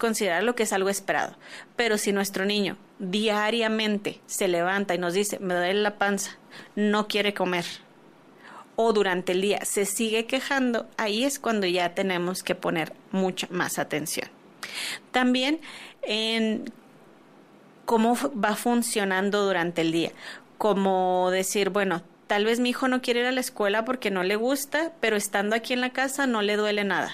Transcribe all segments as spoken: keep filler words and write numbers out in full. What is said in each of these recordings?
considerarlo que es algo esperado. Pero si nuestro niño diariamente se levanta y nos dice, me duele la panza, no quiere comer, o durante el día se sigue quejando, ahí es cuando ya tenemos que poner mucha más atención. También en cómo va funcionando durante el día, como decir, bueno, tal vez mi hijo no quiere ir a la escuela porque no le gusta, pero estando aquí en la casa no le duele nada.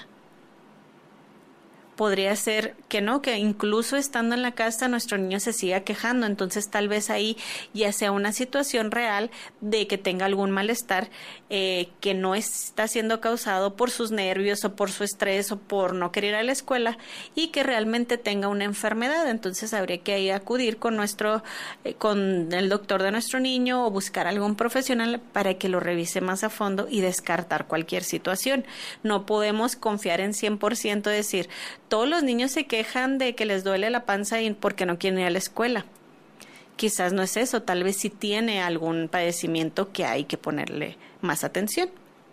Podría ser que no, que incluso estando en la casa nuestro niño se siga quejando, entonces tal vez ahí ya sea una situación real de que tenga algún malestar eh, que no está siendo causado por sus nervios o por su estrés o por no querer ir a la escuela y que realmente tenga una enfermedad. Entonces habría que ahí acudir con nuestro, eh, con el doctor de nuestro niño o buscar algún profesional para que lo revise más a fondo y descartar cualquier situación. No podemos confiar en cien por ciento, decir, todos los niños se quejan de que les duele la panza y porque no quieren ir a la escuela. Quizás no es eso, tal vez sí tiene algún padecimiento que hay que ponerle más atención.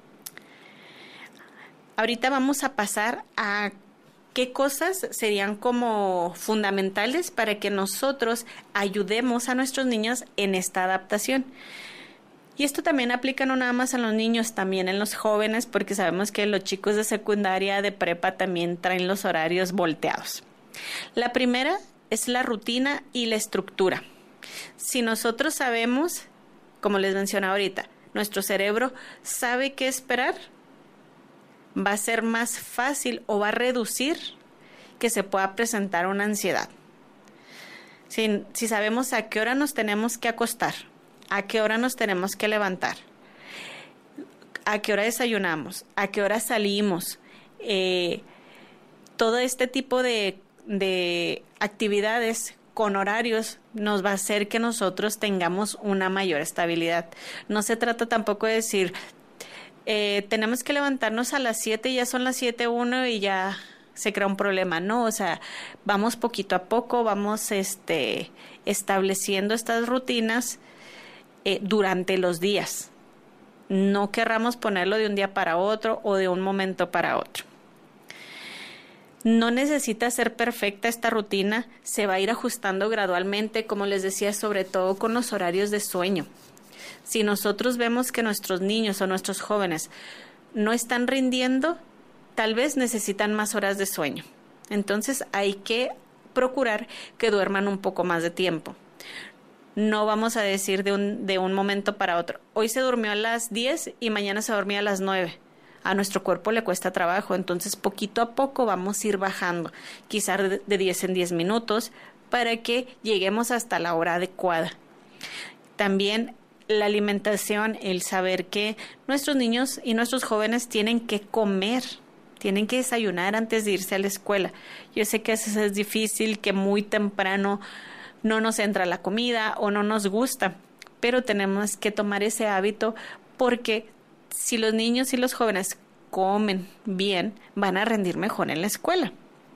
Ahorita vamos a pasar a qué cosas serían como fundamentales para que nosotros ayudemos a nuestros niños en esta adaptación. Y esto también aplica no nada más a los niños, también en los jóvenes, porque sabemos que los chicos de secundaria, de prepa, también traen los horarios volteados. La primera es la rutina y la estructura. Si nosotros sabemos, como les mencioné ahorita, nuestro cerebro sabe qué esperar, va a ser más fácil o va a reducir que se pueda presentar una ansiedad. Si, si sabemos a qué hora nos tenemos que acostar, a qué hora nos tenemos que levantar, a qué hora desayunamos, a qué hora salimos, eh, todo este tipo de, de actividades con horarios nos va a hacer que nosotros tengamos una mayor estabilidad. No se trata tampoco de decir, eh, tenemos que levantarnos a las siete y ya son las siete uno y ya se crea un problema. No, o sea, vamos poquito a poco, vamos este, estableciendo estas rutinas Eh, durante los días. No querramos ponerlo de un día para otro o de un momento para otro. No necesita ser perfecta esta rutina, se va a ir ajustando gradualmente, como les decía, sobre todo con los horarios de sueño. Si nosotros vemos que nuestros niños o nuestros jóvenes no están rindiendo, tal vez necesitan más horas de sueño. Entonces hay que procurar que duerman un poco más de tiempo. No vamos a decir de un, de un momento para otro, hoy se durmió a las diez y mañana se dormía a las nueve. A nuestro cuerpo le cuesta trabajo, entonces poquito a poco vamos a ir bajando, quizás de, de diez en diez minutos, para que lleguemos hasta la hora adecuada. También la alimentación, el saber que nuestros niños y nuestros jóvenes tienen que comer, tienen que desayunar antes de irse a la escuela. Yo sé que eso es difícil, que muy temprano no nos entra la comida o no nos gusta, pero tenemos que tomar ese hábito porque si los niños y los jóvenes comen bien, van a rendir mejor en la escuela.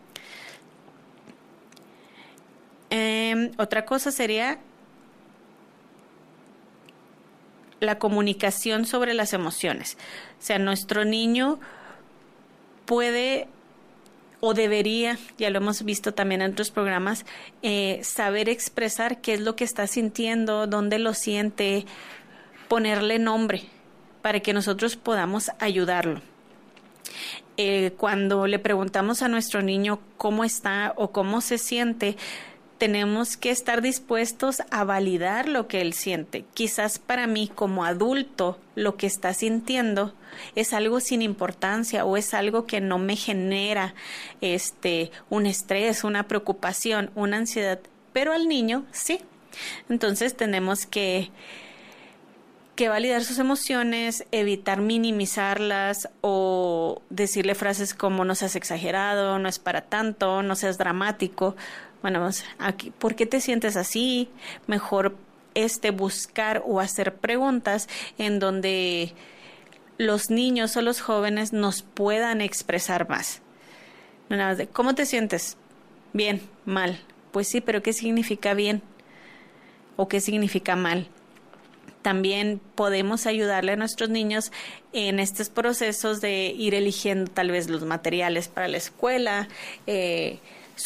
Eh, otra cosa sería la comunicación sobre las emociones. O sea, nuestro niño puede o debería, ya lo hemos visto también en otros programas, eh, saber expresar qué es lo que está sintiendo, dónde lo siente, ponerle nombre para que nosotros podamos ayudarlo. Eh, cuando le preguntamos a nuestro niño cómo está o cómo se siente, tenemos que estar dispuestos a validar lo que él siente. Quizás para mí como adulto lo que está sintiendo es algo sin importancia o es algo que no me genera este, un estrés, una preocupación, una ansiedad, pero al niño sí. Entonces tenemos que, que validar sus emociones, evitar minimizarlas o decirle frases como no seas exagerado, no es para tanto, no seas dramático. Bueno, vamos aquí, ¿por qué te sientes así? Mejor este buscar o hacer preguntas en donde los niños o los jóvenes nos puedan expresar más. No nada más de, ¿cómo te sientes? Bien, mal. Pues sí, pero ¿qué significa bien? ¿O qué significa mal? También podemos ayudarle a nuestros niños en estos procesos de ir eligiendo tal vez los materiales para la escuela, eh,